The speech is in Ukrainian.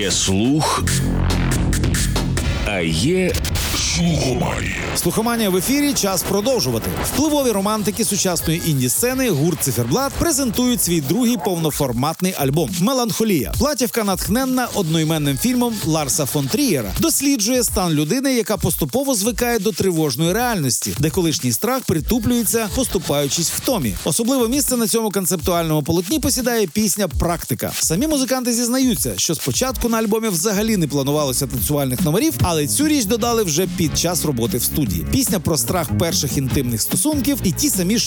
Є слух, а є слухоманія. Слухоманія в ефірі, час продовжувати. Впливові романтики сучасної інді-сцени гурт «Циферблат» презентують свій другий повноформатний альбом «Меланхолія». Платівка, натхненна одноіменним фільмом Ларса фон Трієра, досліджує стан людини, яка поступово звикає до тривожної реальності, де колишній страх притуплюється, поступаючись втомі. Особливе місце на цьому концептуальному полотні посідає пісня «Практика». Самі музиканти зізнаються, що спочатку на альбомі взагалі не планувалося танцювальних номерів, але цю річ додали вже під час роботи в студії. Пісня про страх перших інтимних стосунків і ті самі